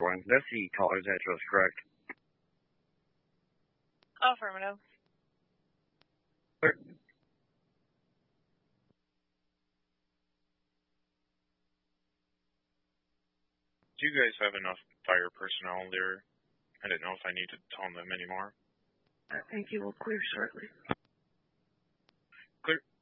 one. That's the caller's address, correct? Affirmative. Clear. Do you guys have enough fire personnel there? I didn't know if I need to tell them anymore. I think you will clear shortly. Clear.